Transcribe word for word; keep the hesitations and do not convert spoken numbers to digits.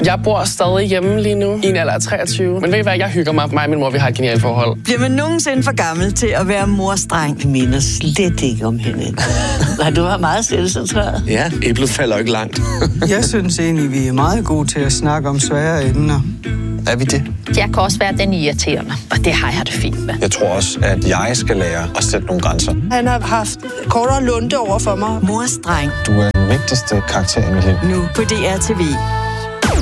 Jeg bor stadig hjemme lige nu, i en alder af treogtyve. Men ved I hvad, jeg hygger mig. Mig og min mor, vi har et genialt forhold. Bliver man nogensinde for gammel til at være morstreng? Jeg minder slet ikke om hinanden. Nej, du har meget selvcentreret. Ja, æblet falder ikke langt. Jeg synes egentlig, vi er meget gode til at snakke om svære emner. Er vi det? Jeg kan også være den irriterende, og det har jeg det fint med. Jeg tror også, at jeg skal lære at sætte nogle grænser. Han har haft kortere lunte over for mig. Morstreng. Du er den vigtigste karakter i mit liv. Nu på D R T V.